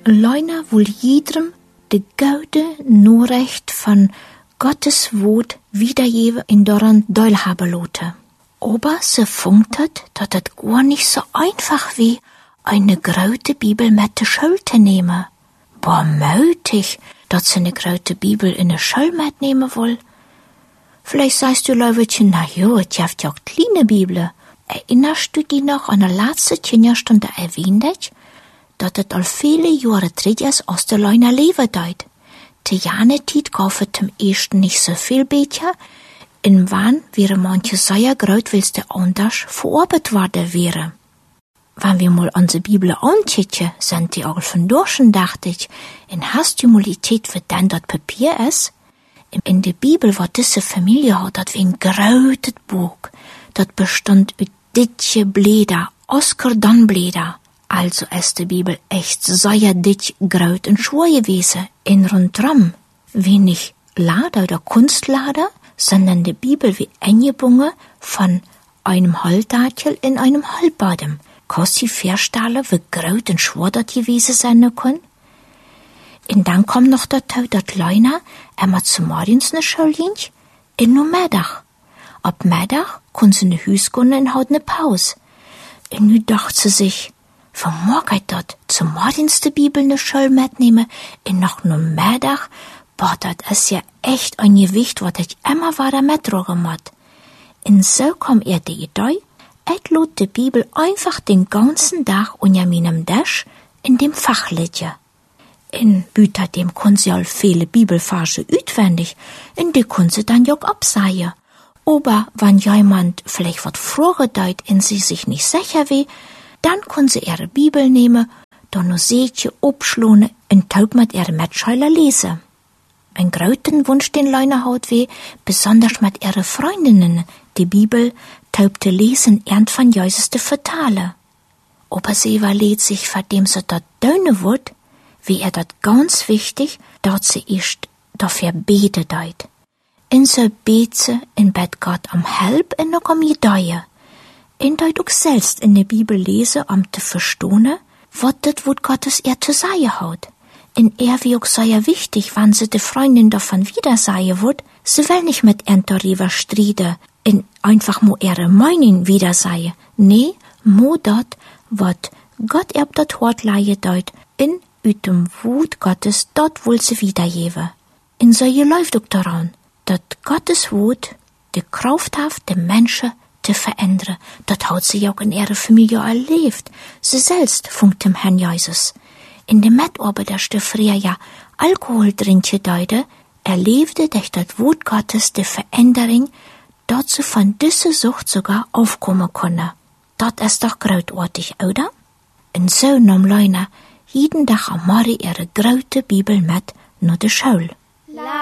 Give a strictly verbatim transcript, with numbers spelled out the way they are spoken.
Leuna wil jedem de gouden Norecht van Gottes Woord wiedergeben in doran Deul haben lote. Aber sie funkt het, dat het gar nicht so einfach wie eine grote Bibel mit de Schule te nehmen. Boah, mötig, dat sie eine grote Bibel in de Schule mitnehmen will. Vielleicht sagst du, Leuwetchen, na jo, het jaft ja auch kleine Bibel. Erinnerst du dich noch an der letzte Kinderstunde erwähnt ich, dat het al viele Jahre terug is als de Leuna leven deut. Te jane tijd gaf het hem eerst nicht so viel beter, in wann wäre manche sehr groot wils de anders verarbeitet worden wäre. Wenn wir mal unsere Bibel antietje, sind die auch von Dorschen, dachte ich, in hast du mal die Zeit, wie denn das Papier ist? In der Bibel, was diese Familie hat, dat wie ein großes Buch. Dat bestand uit ditje Blätter, Oscar dan Blätter. Also ist die Bibel echt sehr dick, groß und schwer gewesen. In rundrum wenig Lader oder Kunstlader, sondern die Bibel wie eingebunden von einem Halbdattel in einem Halbbadem. Kannst du dir vorstellen, wie groß und schwer das gewesen sein kann? Und dann kommt noch dazu, dass Leuna immer zu morgens eine Schule ging, in nur Mittag. Ab Mittag kann sie in die Hüs gehen und hat eine Pause. Und nu dachte sie sich, vermag ich dat, zu morgens die Bibel in die Schule mitnehmen, und noch nur Mittag, boah, das ist ja echt ein Gewicht, was ich immer weiter mittragen muss. Und so kam er die Idee, ich lud die Bibel einfach den ganzen Tag unter meinem Tisch in dem Fach liegen. In Büter dem kann sie all viele Bibelverse auswendig, und die kann sie dann ja auch absagen. Aber wenn jemand vielleicht was fragen deut und sie sich nicht sicher wie, dann kann sie ihre Bibel nehmen, dann noch Seetje abschlagen und taub mit ihre Mitschüler lesen. Ein großen Wunsch den Leuna hat wie, besonders mit ihren Freundinnen, die Bibel taub zu lesen und von Jesus zu vertalen. Aber sie überlegt sich, von dem sie dort döne wird, wie er das ganz wichtig, dort sie erst dafür bete deut. In so bete in Bett Gott am Help und noch am Gedeihe. In deut auch selbst in der Bibel lese, um zu verstehen, was das Wort Gottes er zu sagen hat. In er wie auch sehr wichtig, wenn sie die Freundin davon wieder sagen wird, sie will nicht mit ihnen darüber streiten, in einfach mo ihre Meinung wieder sagen. Nee, mo dat, wat Gott erb dat Wort leihe deut, in uit dem Wut Gottes, dort will sie wiedergeben. In so je läuft auch daran, dat Gottes Wut die Kraft hat, die Menschen zu verändern. Dat hat sie auch in ihrer Familie erlebt. Sie selbst funkt dem Herrn Jesus. In dem Mitarbeiter früher ja Alkohol trinken deute, erlebte durch das Wort Gottes die Veränderung, dort sie von dieser Sucht sogar aufkommen konnte. Das ist doch großartig, oder? Und so nahm Leuna jeden Tag am Morgen ihre große Bibel mit nach der Schule.